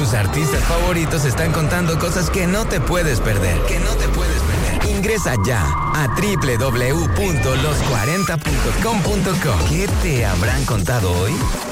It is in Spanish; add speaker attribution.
Speaker 1: Tus artistas favoritos están contando cosas que no te puedes perder. Ingresa ya a www.los40.com.co. ¿Qué te habrán contado hoy?